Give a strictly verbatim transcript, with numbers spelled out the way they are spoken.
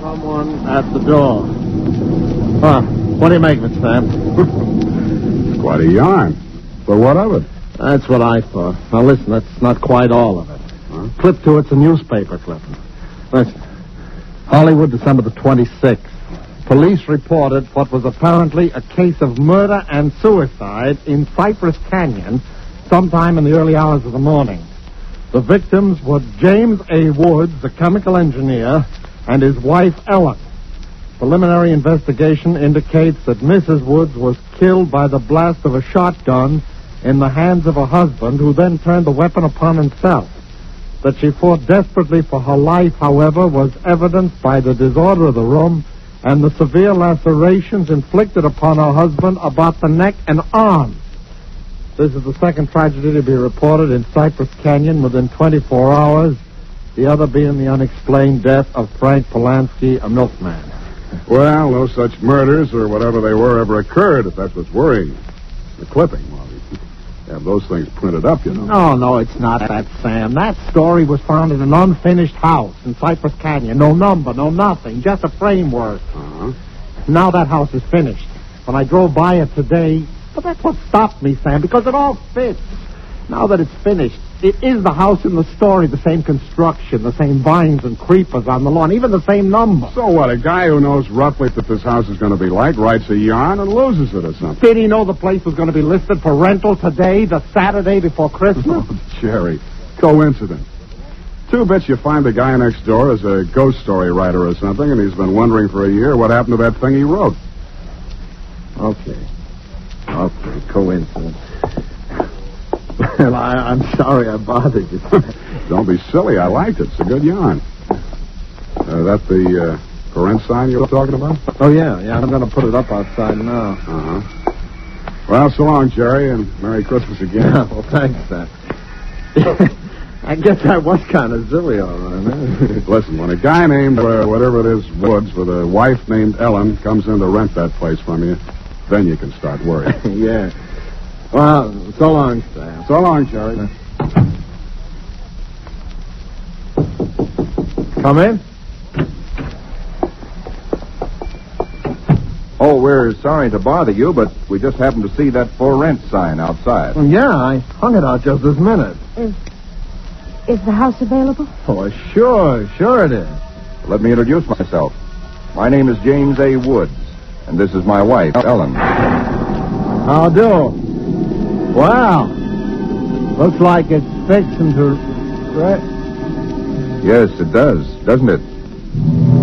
Someone at the door. Huh. What do you make of it, Sam? It's quite a yarn. But what of it? That's what I thought. Now, listen, that's not quite all of it. Huh? Clip to it's a newspaper clipping. Listen. Hollywood, December the twenty-sixth. Police reported what was apparently a case of murder and suicide in Cypress Canyon sometime in the early hours of the morning. The victims were James A. Woods, a chemical engineer, and his wife, Ellen. Preliminary investigation indicates that Missus Woods was killed by the blast of a shotgun in the hands of her husband, who then turned the weapon upon himself. That she fought desperately for her life, however, was evidenced by the disorder of the room and the severe lacerations inflicted upon her husband about the neck and arms. This is the second tragedy to be reported in Cypress Canyon within twenty-four hours, the other being the unexplained death of Frank Polanski, a milkman. Well, no such murders or whatever they were ever occurred, if that's what's worrying. The clipping, well, you have those things printed up, you know. No, no, it's not that, Sam. That story was found in an unfinished house in Cypress Canyon. No number, no nothing, just a framework. Uh-huh. Now that house is finished. When I drove by it today, but that's what stopped me, Sam, because it all fits. Now that it's finished, it is the house in the story, the same construction, the same vines and creepers on the lawn, even the same number. So what, a guy who knows roughly what this house is going to be like writes a yarn and loses it or something? Did he know the place was going to be listed for rental today, the Saturday before Christmas? Oh, Jerry, coincidence. Two bits you find the guy next door is a ghost story writer or something, and he's been wondering for a year what happened to that thing he wrote. Okay. Okay, coincidence. Well, I, I'm sorry I bothered you. Don't be silly. I liked it. It's a good yarn. Uh, that the uh, for rent sign you were talking about? Oh, yeah. Yeah, I'm going to put it up outside now. Uh-huh. Well, so long, Jerry, and Merry Christmas again. Yeah, well, thanks, Sam. I guess I was kind of silly, all right, man. Listen, when a guy named, uh, whatever it is, Woods, with a wife named Ellen, comes in to rent that place from you, then you can start worrying. Yeah. Well, so long, Sam. So long, Jerry. Come in. Oh, we're sorry to bother you, but we just happened to see that for rent sign outside. Well, yeah, I hung it out just this minute. Is, is the house available? Oh, sure, sure it is. Let me introduce myself. My name is James A. Woods, and this is my wife, Ellen. How do? Wow. Looks like it's fixing to... Right? Yes, it does, doesn't it?